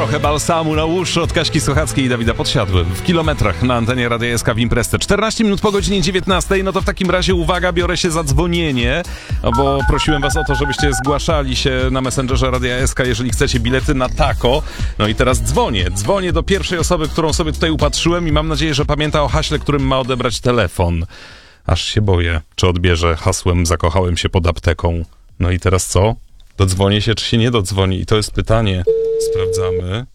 Trochę balsamu na uszy od Kaśki Sochackiej i Dawida Podsiadły. W kilometrach na antenie Radia SK w Imprezce. 14 minut po godzinie 19. No to w takim razie uwaga, biorę się za dzwonienie, bo prosiłem was o to, żebyście zgłaszali się na Messengerze Radia SK, jeżeli chcecie bilety na Taco. No i teraz dzwonię do pierwszej osoby, którą sobie tutaj upatrzyłem i mam nadzieję, że pamięta o haśle, którym ma odebrać telefon. Aż się boję, czy odbierze hasłem "zakochałem się pod apteką". No i teraz co? Dodzwonię się, czy się nie dodzwoni? I to jest pytanie. Sprawdzamy.